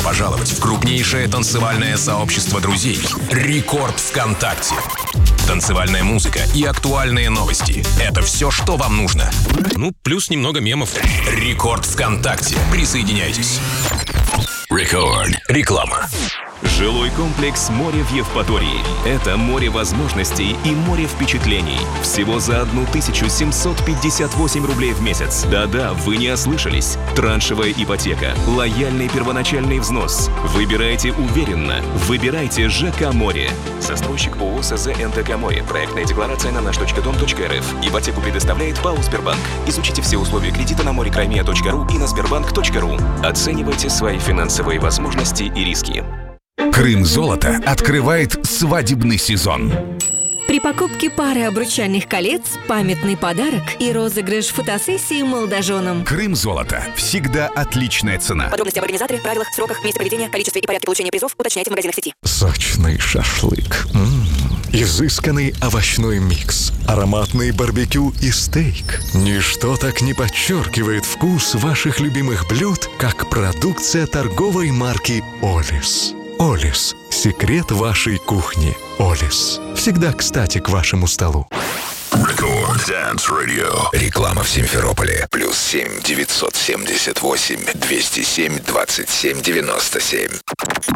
пожаловать в крупнейшее танцевальное сообщество друзей «Рекорд ВКонтакте». Танцевальная музыка и актуальные новости – это все, что вам нужно. Ну, плюс немного мемов. «Рекорд ВКонтакте». Присоединяйтесь. Рекорд. Реклама. Жилой комплекс «Море» в Евпатории. Это море возможностей и море впечатлений. Всего за 1758 рублей в месяц. Да-да, вы не ослышались. Траншевая ипотека, лояльный первоначальный взнос. Выбирайте уверенно. Выбирайте ЖК «Море». Застройщик ООО СЗ НТК «Море». Проектная декларация на наш.дом.рф. Ипотеку предоставляет ПАО «Сбербанк». Изучите все условия кредита на morekrаймия.ру и на sberbank.ru. Оценивайте свои финансовые возможности и риски. Крым Золото открывает свадебный сезон. При покупке пары обручальных колец памятный подарок и розыгрыш фотосессии молодоженам. Крым Золото. Всегда отличная цена. Подробности об организаторе, правилах, сроках, месте проведения, количестве и порядке получения призов уточняйте в магазинах сети. Сочный шашлык. Изысканный овощной микс. Ароматный барбекю и стейк. Ничто так не подчеркивает вкус ваших любимых блюд, как продукция торговой марки «Олис». «Олис» – секрет вашей кухни. «Олис» – всегда кстати к вашему столу. Рекорд Dance Radio. Реклама в Симферополе. +7 978 207 27 97.